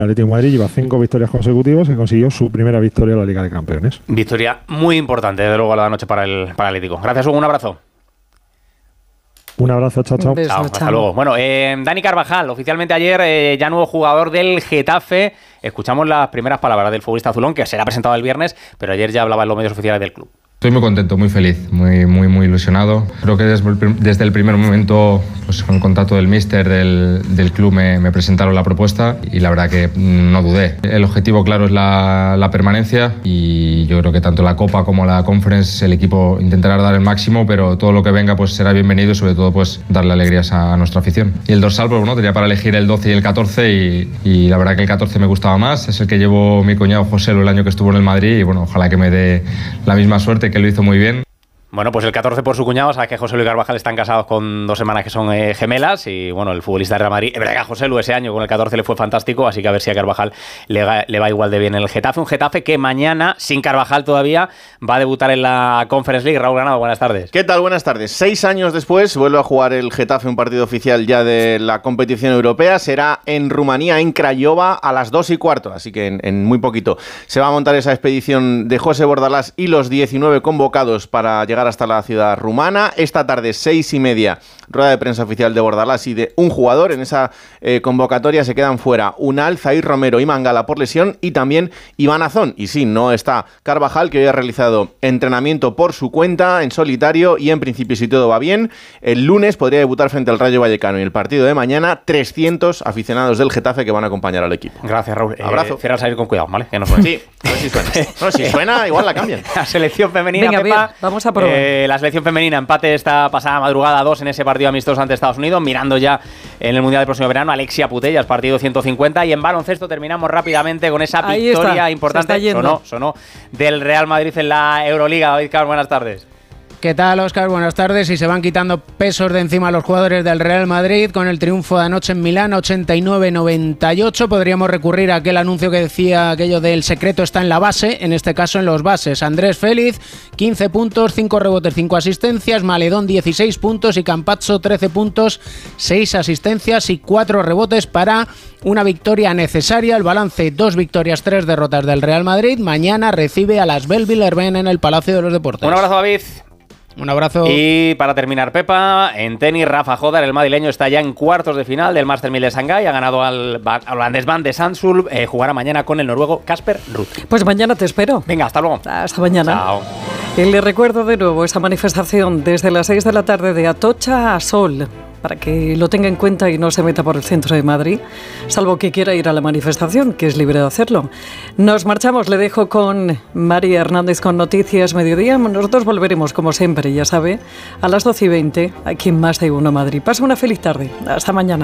Atlético de Madrid lleva 5 victorias consecutivas y consiguió su primera victoria en la Liga de Campeones. Victoria muy importante, desde luego, a la noche para el Atlético. Gracias, Hugo, un abrazo. Un abrazo, chao, chao. Chao, hasta luego. Bueno, Dani Carvajal, oficialmente ayer ya nuevo jugador del Getafe. Escuchamos las primeras palabras del futbolista azulón, que será presentado el viernes, pero ayer ya hablaba en los medios oficiales del club. Estoy muy contento, muy feliz, muy ilusionado. Creo que desde el primer momento, pues con el contacto del míster del club me presentaron la propuesta y la verdad que no dudé. El objetivo claro es la permanencia y yo creo que tanto la Copa como la Conference el equipo intentará dar el máximo, pero todo lo que venga pues será bienvenido y sobre todo pues darle alegrías a nuestra afición. Y el dorsal, pues bueno, tenía para elegir el 12 y el 14 y la verdad que el 14 me gustaba más. Es el que llevó mi cuñado José el año que estuvo en el Madrid y bueno, ojalá que me dé la misma suerte, que lo hizo muy bien. Bueno, pues el 14 por su cuñado. Sabes que José Luis Carvajal están casados con 2 hermanas que son gemelas y bueno, el futbolista de Real Madrid, es verdad que a José Luis ese año con el 14 le fue fantástico, así que a ver si a Carvajal le va igual de bien en el Getafe. Un Getafe que mañana, sin Carvajal todavía, va a debutar en la Conference League. Raúl Granado, buenas tardes. ¿Qué tal? Buenas tardes. 6 años después vuelve a jugar el Getafe un partido oficial ya de la competición europea. Será en Rumanía, en Craiova, a las 2:15, así que en muy poquito se va a montar esa expedición de José Bordalás y los 19 convocados para llegar hasta la ciudad rumana. Esta tarde, 6:30, rueda de prensa oficial de Bordalás y de un jugador. En esa convocatoria se quedan fuera Unal, Zair Romero y Mangala por lesión y también Iván Azón. Y sí, no está Carvajal, que hoy ha realizado entrenamiento por su cuenta, en solitario, y en principio, si todo va bien, el lunes podría debutar frente al Rayo Vallecano. Y el partido de mañana, 300 aficionados del Getafe que van a acompañar al equipo. Gracias, Raúl. Abrazo. Cierra el salir con cuidado, ¿vale? Que no suene. Sí, a ver si suena. No, si suena, igual la cambian. La selección femenina, venga, Pepa, bien, vamos a probar. La selección femenina empate esta pasada madrugada 2 en ese partido amistoso ante Estados Unidos, mirando ya en el Mundial del próximo verano. Alexia Putellas, partido 150. Y en baloncesto terminamos rápidamente con esa victoria importante, sonó del Real Madrid en la Euroliga. David Carr, buenas tardes. ¿Qué tal, Óscar? Buenas tardes. Y se van quitando pesos de encima los jugadores del Real Madrid con el triunfo de anoche en Milán, 89-98. Podríamos recurrir a aquel anuncio que decía aquello del secreto está en la base, en este caso en los bases. Andrés Félix, 15 puntos, 5 rebotes, 5 asistencias. Maledón, 16 puntos y Campazzo, 13 puntos, 6 asistencias y 4 rebotes para una victoria necesaria. El balance, 2 victorias, 3 derrotas del Real Madrid. Mañana recibe a las Bell-Villerben en el Palacio de los Deportes. Un abrazo, David. Un abrazo. Y para terminar, Pepa, en tenis, Rafa Jodar, el madrileño, está ya en cuartos de final del Master 1000 de Shanghái. Ha ganado al holandés Van de Zandschulp. Jugará mañana con el noruego Casper Ruud. Pues mañana te espero. Venga, hasta luego. Hasta mañana. Chao. Y le recuerdo de nuevo esa manifestación desde las 6 de la tarde de Atocha a Sol, para que lo tenga en cuenta y no se meta por el centro de Madrid, salvo que quiera ir a la manifestación, que es libre de hacerlo. Nos marchamos, le dejo con María Hernández con Noticias Mediodía. Nosotros volveremos, como siempre, ya sabe, a las 12:20, aquí en Más de Uno Madrid. Pasa una feliz tarde. Hasta mañana.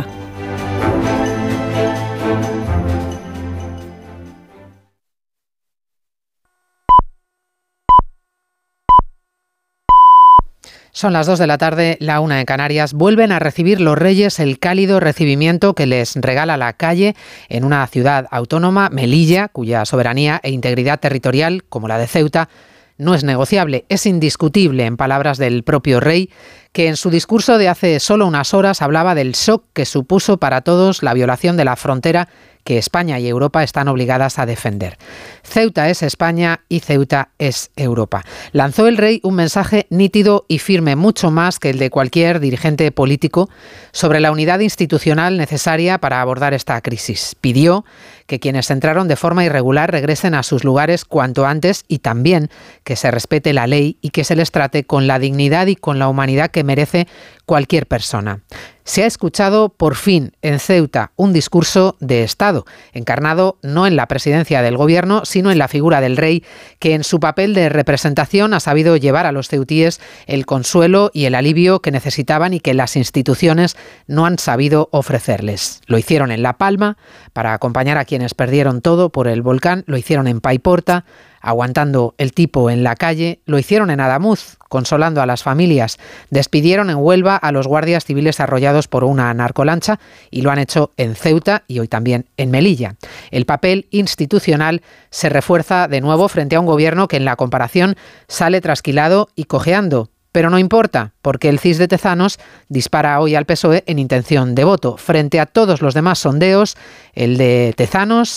Son las 2 de la tarde, la 1 en Canarias. Vuelven a recibir los Reyes el cálido recibimiento que les regala la calle en una ciudad autónoma, Melilla, cuya soberanía e integridad territorial, como la de Ceuta, no es negociable, es indiscutible, en palabras del propio rey, que en su discurso de hace solo unas horas hablaba del shock que supuso para todos la violación de la frontera que España y Europa están obligadas a defender. Ceuta es España y Ceuta es Europa. Lanzó el rey un mensaje nítido y firme, mucho más que el de cualquier dirigente político, sobre la unidad institucional necesaria para abordar esta crisis. Pidió que quienes entraron de forma irregular regresen a sus lugares cuanto antes y también que se respete la ley y que se les trate con la dignidad y con la humanidad que merece cualquier persona. Se ha escuchado por fin en Ceuta un discurso de Estado, encarnado no en la presidencia del gobierno, sino en la figura del rey, que en su papel de representación ha sabido llevar a los ceutíes el consuelo y el alivio que necesitaban y que las instituciones no han sabido ofrecerles. Lo hicieron en La Palma, para acompañar a quienes perdieron todo por el volcán, lo hicieron en Paiporta, aguantando el tipo en la calle, lo hicieron en Adamuz, consolando a las familias, despidieron en Huelva a los guardias civiles arrollados por una narcolancha y lo han hecho en Ceuta y hoy también en Melilla. El papel institucional se refuerza de nuevo frente a un gobierno que en la comparación sale trasquilado y cojeando, Pero no importa, porque el CIS de Tezanos dispara hoy al PSOE en intención de voto. Frente a todos los demás sondeos, el de Tezanos